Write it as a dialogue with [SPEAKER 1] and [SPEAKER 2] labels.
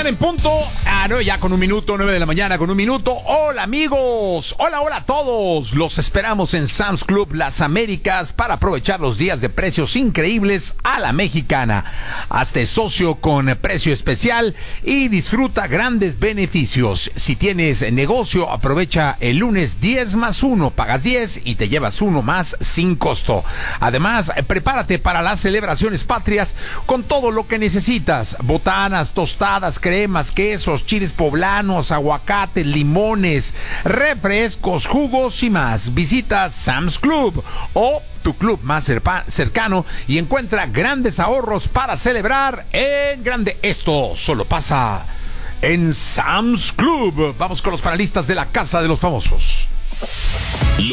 [SPEAKER 1] mañana en punto. No, ya con un minuto, 9 de la mañana con un minuto. Hola amigos, hola a todos. Los esperamos en Sam's Club Las Américas para aprovechar los días de precios increíbles a la mexicana. Hazte socio con precio especial y disfruta grandes beneficios. Si tienes negocio, aprovecha el lunes 10 más 1, pagas 10 y te llevas 1 más sin costo. Además, prepárate para las celebraciones patrias con todo lo que necesitas: botanas, tostadas, cremas, quesos, chiles poblanos, aguacates, limones, refrescos, jugos y más. Visita Sam's Club o tu club más cercano y encuentra grandes ahorros para celebrar en grande. Esto solo pasa en Sam's Club. Vamos con los panelistas de la Casa de los Famosos.